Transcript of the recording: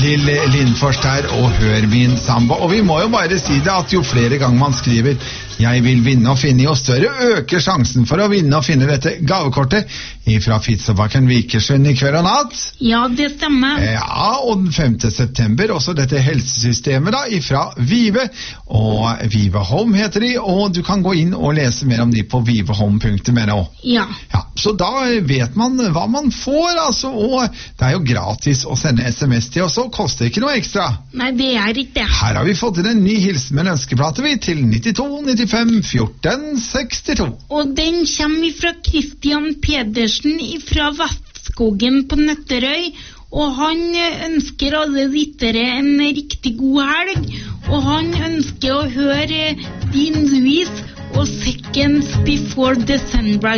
til Lindfors der, og hør min samba. Og vi må jo bare si det at jo flere ganger man skriver «Jeg vil vinne og finne», jo større øker sjansen for å vinne og finne dette gavekortet fra Fitzebakken Vikersund i kveld og natt. Ja, det stemmer. Ja, og den 5. september, også dette helsesystemet da, fra Vive, og Vive Home heter de, og du kan gå inn og lese mer om de på vivehome.no. Ja. Ja, så da vet man hva man får, altså, og det er jo gratis å sende SMS til oss, og koster ikke noe ekstra. Nei, det er ikke det. Her har vi fått inn en ny hilsen med en ønskeplate vi til 92 95 14 62. Og den kommer fra Christian Pedersen fra Vestskogen på Nøtterøy, og han ønsker alle lyttere en riktig god helg, og han ønsker å høre Dean Lewis og Seconds Before the Sunrise.